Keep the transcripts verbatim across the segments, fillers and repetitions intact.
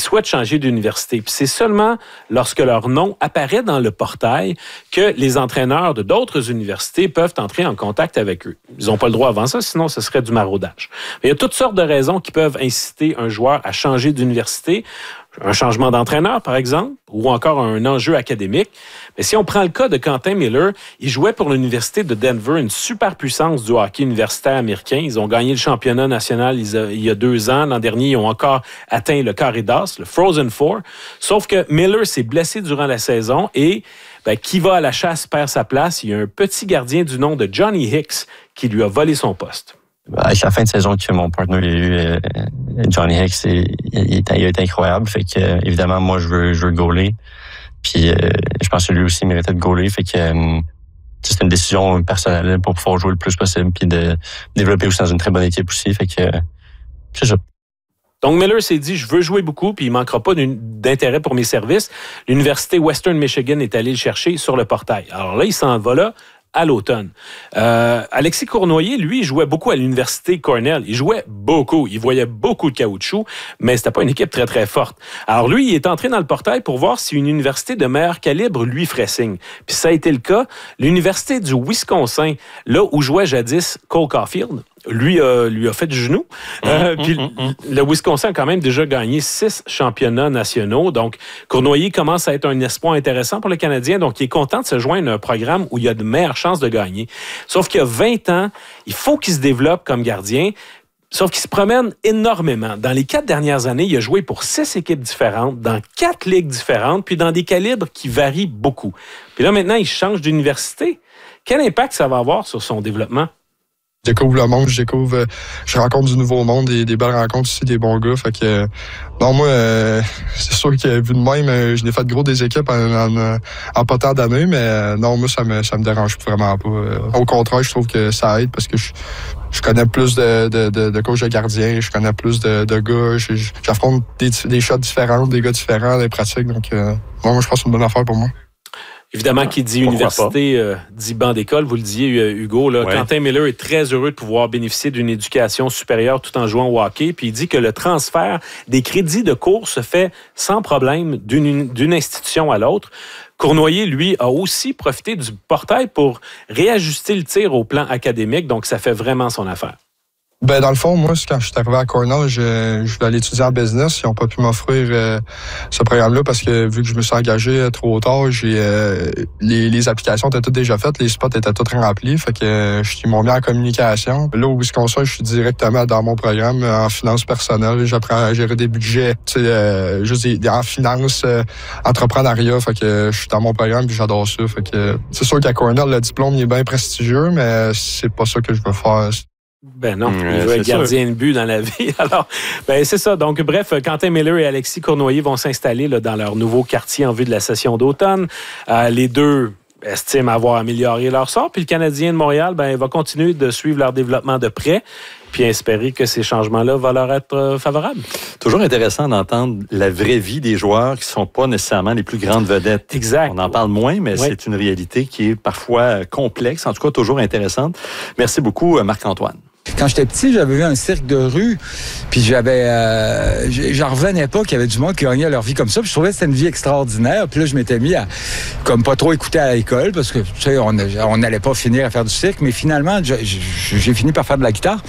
souhaitent changer d'université. Puis c'est seulement lorsque leur nom apparaît dans le portail que les entraîneurs de d'autres universités peuvent entrer en contact avec eux. Ils n'ont pas le droit avant ça, sinon ce serait du maraudage. Mais il y a toutes sortes de raisons qui peuvent inciter un joueur à changer d'université. Un changement d'entraîneur, par exemple, ou encore un enjeu académique. Mais si on prend le cas de Quentin Miller, il jouait pour l'Université de Denver, une superpuissance du hockey universitaire américain. Ils ont gagné le championnat national il y a deux ans. L'an dernier, ils ont encore atteint le carré d'as, le Frozen Four. Sauf que Miller s'est blessé durant la saison et ben, qui va à la chasse perd sa place. Il y a un petit gardien du nom de Johnny Hicks qui lui a volé son poste. À la fin de saison que mon partenaire a eu, euh, Johnny Hicks, il, il, il a été incroyable. Fait que, euh, évidemment, moi, je veux, je veux goaler. Puis, euh, je pense que lui aussi méritait de goaler. Fait que, euh, c'est une décision personnelle pour pouvoir jouer le plus possible puis de développer aussi dans une très bonne équipe aussi. Fait que, euh, c'est ça. Donc, Miller s'est dit, je veux jouer beaucoup, puis il ne manquera pas d'intérêt pour mes services. L'Université Western Michigan est allée le chercher sur le portail. Alors là, il s'en va là à l'automne. Euh, Alexis Cournoyer, lui, jouait beaucoup à l'Université Cornell. Il jouait beaucoup. Il voyait beaucoup de caoutchouc, mais c'était pas une équipe très, très forte. Alors lui, il est entré dans le portail pour voir si une université de meilleur calibre lui ferait signe. Puis ça a été le cas. L'Université du Wisconsin, là où jouait jadis Cole Caulfield, lui, euh, lui a fait du genou. Euh, mmh, puis mmh, mmh. Le Wisconsin a quand même déjà gagné six championnats nationaux. Donc, Cournoyer commence à être un espoir intéressant pour le Canadien. Donc, il est content de se joindre à un programme où il y a de meilleures chances de gagner. Sauf qu'il y a vingt ans, il faut qu'il se développe comme gardien. Sauf qu'il se promène énormément. Dans les quatre dernières années, il a joué pour six équipes différentes, dans quatre ligues différentes, puis dans des calibres qui varient beaucoup. Puis là, maintenant, il change d'université. Quel impact ça va avoir sur son développement? Je découvre le monde, je découvre, je rencontre du nouveau monde, des, des belles rencontres aussi, des bons gars. Fait que, non, moi, euh, c'est sûr que vu de même, je n'ai fait gros des équipes en, en, en pas tant d'années, mais non, moi, ça me, ça me dérange vraiment pas. Au contraire, je trouve que ça aide parce que je, je connais plus de, de, de, de coachs de gardiens, je connais plus de, de gars, j'affronte des, des shots différents, des gars différents, des pratiques. Donc, euh, moi, je pense que c'est une bonne affaire pour moi. Évidemment, qui dit Pourquoi université, euh, dit banc d'école, vous le disiez, Hugo. Là, ouais. Quentin Miller est très heureux de pouvoir bénéficier d'une éducation supérieure tout en jouant au hockey. Puis il dit que le transfert des crédits de cours se fait sans problème d'une, d'une institution à l'autre. Cournoyer, lui, a aussi profité du portail pour réajuster le tir au plan académique. Donc, ça fait vraiment son affaire. Ben dans le fond, moi, quand je suis arrivé à Cornell, je, je voulais aller étudier en business. Ils n'ont pas pu m'offrir euh, ce programme-là parce que vu que je me suis engagé euh, trop tard, j'ai euh, les, les applications étaient toutes déjà faites, les spots étaient tous remplis. Fait que euh, ils m'ont mis en communication. Là, au Wisconsin, je suis directement dans mon programme en finances personnelles. J'apprends à gérer des budgets, tu sais, euh, juste des, en finance, euh, entrepreneuriat. Fait que euh, je suis dans mon programme puis j'adore ça. Fait que euh, c'est sûr qu'à Cornell, le diplôme il est bien prestigieux, mais c'est pas ça que je veux faire. Ben non, il veut être gardien de but dans la vie. Alors, ben c'est ça. Donc, bref, Quentin Miller et Alexis Cournoyer vont s'installer là, dans leur nouveau quartier en vue de la session d'automne. Euh, les deux estiment avoir amélioré leur sort. Puis le Canadien de Montréal, ben, va continuer de suivre leur développement de près puis espérer que ces changements-là vont leur être euh, favorables. Toujours intéressant d'entendre la vraie vie des joueurs qui ne sont pas nécessairement les plus grandes vedettes. Exact. On en parle moins, mais oui. C'est une réalité qui est parfois complexe, en tout cas toujours intéressante. Merci beaucoup, Marc-Antoine. Quand j'étais petit, j'avais vu un cirque de rue, puis j'avais, euh, j'en revenais pas qu'il y avait du monde qui gagnait leur vie comme ça. Puis je trouvais que c'était une vie extraordinaire. Puis là, je m'étais mis à, comme pas trop écouter à l'école, parce que tu sais, on n'allait pas finir à faire du cirque. Mais finalement, j'ai, j'ai fini par faire de la guitare.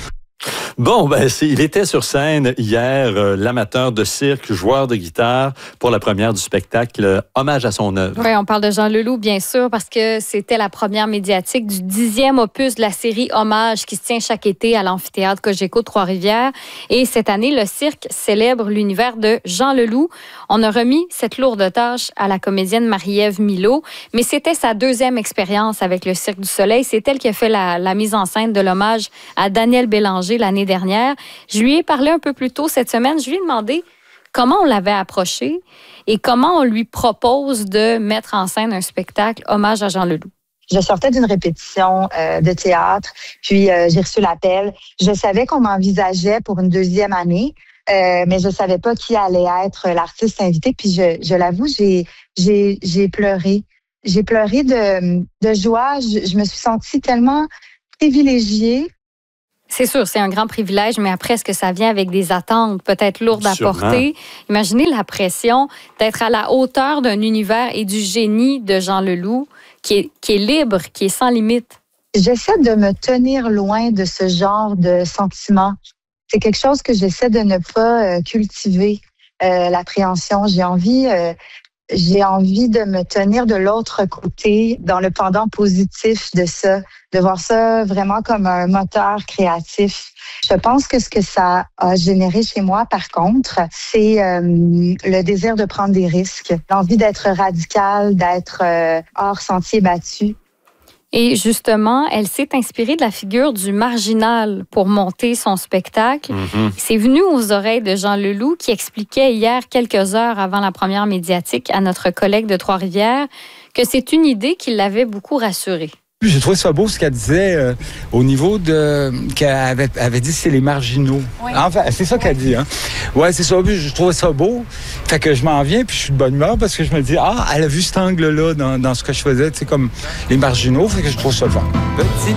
Bon, ben, c'est, il était sur scène hier, euh, l'amateur de cirque, joueur de guitare, pour la première du spectacle euh, Hommage à son œuvre. Oui, on parle de Jean Leloup, bien sûr, parce que c'était la première médiatique du dixième opus de la série Hommage qui se tient chaque été à l'amphithéâtre Cogeco de Trois-Rivières. Et cette année, le cirque célèbre l'univers de Jean Leloup. On a remis cette lourde tâche à la comédienne Marie-Ève Milot, mais c'était sa deuxième expérience avec le Cirque du Soleil. C'est elle qui a fait la, la mise en scène de l'hommage à Daniel Bélanger l'année dernière. Je lui ai parlé un peu plus tôt cette semaine. Je lui ai demandé comment on l'avait approché et comment on lui propose de mettre en scène un spectacle hommage à Jean Leloup. Je sortais d'une répétition euh, de théâtre, puis euh, j'ai reçu l'appel. Je savais qu'on m'envisageait pour une deuxième année, euh, mais je savais pas qui allait être l'artiste invité. Puis je, je l'avoue, j'ai, j'ai, j'ai pleuré. J'ai pleuré de, de joie. Je, je me suis sentie tellement privilégiée C'est sûr, c'est un grand privilège, mais après, est-ce que ça vient avec des attentes peut-être lourdes à Sûrement. porter? Imaginez la pression d'être à la hauteur d'un univers et du génie de Jean Leloup, qui est, qui est libre, qui est sans limite. J'essaie de me tenir loin de ce genre de sentiments. C'est quelque chose que j'essaie de ne pas euh, cultiver, euh, l'appréhension. J'ai envie... Euh, J'ai envie de me tenir de l'autre côté, dans le pendant positif de ça, de voir ça vraiment comme un moteur créatif. Je pense que ce que ça a généré chez moi, par contre, c'est euh, le désir de prendre des risques, l'envie d'être radical, d'être euh, hors sentier battu. Et justement, elle s'est inspirée de la figure du marginal pour monter son spectacle. Mm-hmm. C'est venu aux oreilles de Jean Leloup qui expliquait hier, quelques heures avant la première médiatique, à notre collègue de Trois-Rivières, que c'est une idée qui l'avait beaucoup rassuré. J'ai trouvé ça beau ce qu'elle disait euh, au niveau de... qu'elle avait, avait dit c'est les marginaux. Oui. Enfin, c'est ça qu'elle dit. Hein? Ouais, c'est ça. Je trouvais ça beau. Fait que je m'en viens puis je suis de bonne humeur parce que je me dis, ah, elle a vu cet angle-là dans, dans ce que je faisais, tu sais, comme les marginaux. Fait que je trouve ça le fun. Petit